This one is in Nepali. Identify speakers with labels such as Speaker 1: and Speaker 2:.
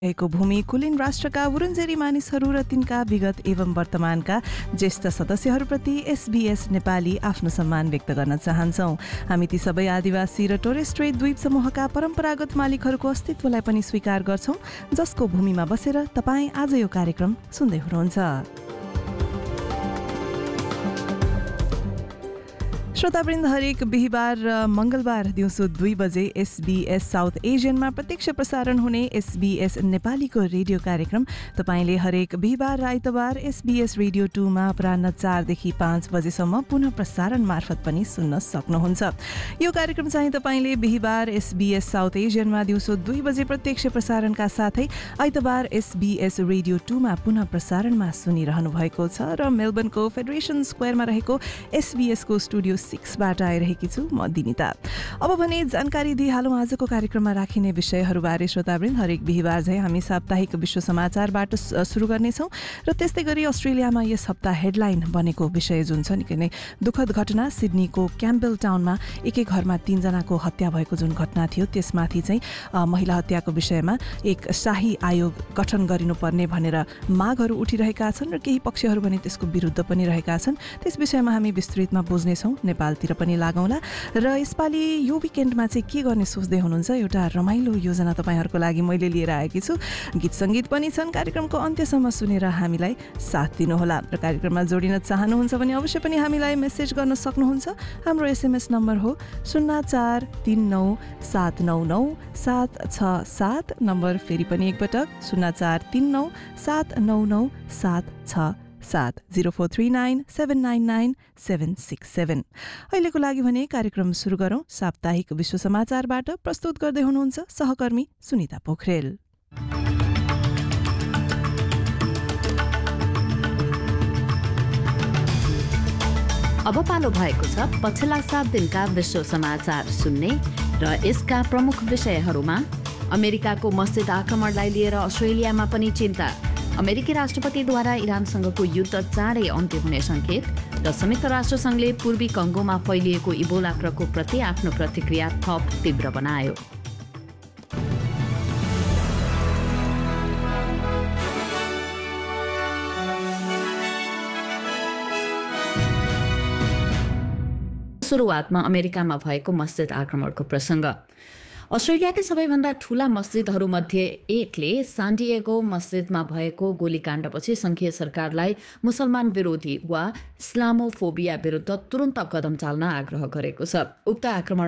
Speaker 1: रहेको भूमि कुलीन राष्ट्रका वुरुन्जेरी मानिसहरू र तिनका विगत एवं वर्तमानका ज्येष्ठ सदस्यहरूप्रति SBS नेपाली आफ्नो सम्मान व्यक्त गर्न चाहन्छौं। हामी ती सबै आदिवासी र टोरेस स्ट्रेट द्वीप समूहका परम्परागत मालिकहरूको अस्तित्वलाई पनि स्वीकार गर्छौं, जसको भूमिमा बसेर तपाईँ आज यो कार्यक्रम सुन्दै हुनुहुन्छ। श्रोतावृन्द, हरेक बिहिबार र मंगलबार दिउँसो 2 बजे SBS साउथ एशियनमा प्रत्यक्ष प्रसारण हुने SBS नेपालीको रेडियो कार्यक्रम तपाईले हरेक बिहिबार र आइतबार SBS रेडियो 2 मा अपराह्न 4 देखि 5 बजेसम्म पुनः प्रसारण मार्फत पनि सुन्न सक्नुहुन्छ। यो कार्यक्रम चाहिँ तपाईले बिहिबार SBS साउथ एशियनमा दिउँसो 2 बजे प्रत्यक्ष प्रसारणका साथै आइतबार SBS रेडियो 2 मा पुनः प्रसारणमा सुनिरहनु भएको छ र मेलबर्नको फेडरेसन स्क्वायरमा रहेको SBS को स्टुडियो 6 बाट आइरहेकी छु म दिनिता। अब भने जानकारी दिइहालौँ आजको कार्यक्रममा राखिने विषयहरूबारे। श्रोतावृन्द, हरेक बिहिबार चाहिँ हामी साप्ताहिक विश्व समाचारबाट सुरु गर्नेछौँ र त्यस्तै गरी अस्ट्रेलियामा यस हप्ता हेडलाइन बनेको विषय जुन छ निकै नै दुःखद घटना, सिडनीको क्याम्पबेल टाउनमा एकै घरमा 3 जनाको हत्या भएको जुन घटना थियो, त्यसमाथि चाहिँ महिला हत्याको विषयमा एक शाही आयोग गठन गरिनुपर्ने भनेर मागहरू उठिरहेका छन् र केही पक्षहरू भने त्यसको विरुद्ध पनि रहेका छन्। त्यस विषयमा हामी विस्तृतमा बुझ्नेछौँ, नेपालतिर पनि लागौँला र यसपालि यो विकेन्डमा चाहिँ के गर्ने सोच्दै हुनुहुन्छ, एउटा रमाइलो योजना तपाईँहरूको लागि मैले लिएर आएकी छु। गीत सङ्गीत पनि छन्। कार्यक्रमको अन्त्यसम्म सुनेर हामीलाई साथ दिनुहोला र कार्यक्रममा जोडिन चाहनुहुन्छ भने अवश्य पनि हामीलाई मेसेज गर्न सक्नुहुन्छ। हाम्रो SMS नम्बर हो 0439799767 नम्बर फेरि पनि एकपटक 0439799767 0439799767। अहिलेको लागि भने कार्यक्रम सुरु गरौँ। साप्ताहिक विश्व समाचारबाट प्रस्तुत गर्दै हुनुहुन्छ सहकर्मी सुनिता पोखरेल।
Speaker 2: अब पालो भएको छ पछिल्ला 7 दिनका विश्व समाचार सुन्ने र यसका प्रमुख विषयहरूमा अमेरिकाको मस्जिद आक्रमणलाई लिएर अस्ट्रेलियामा पनि चिन्ता, अमेरिकी राष्ट्रपतिद्वारा इरानसँगको युद्ध चाँडै अन्त्य हुने संकेत र संयुक्त राष्ट्रसङ्घले पूर्वी कङ्गोमा फैलिएको इबोला प्रकोपप्रति आफ्नो प्रतिक्रिया थप तीव्र बनायो। सुरुवातमा अमेरिकामा भएको मस्जिद आक्रमणको प्रसङ्ग। अस्ट्रेलियाकै सबैभन्दा ठूला मस्जिदहरूमध्ये एकले सान डिएगो मस्जिदमा भएको गोलीकाण्डपछि संघीय सरकारलाई मुसलमान विरोधी वा इस्लामोफोबिया विरुद्ध तुरन्त कदम चाल्न आग्रह गरेको छ। उक्त आक्रमण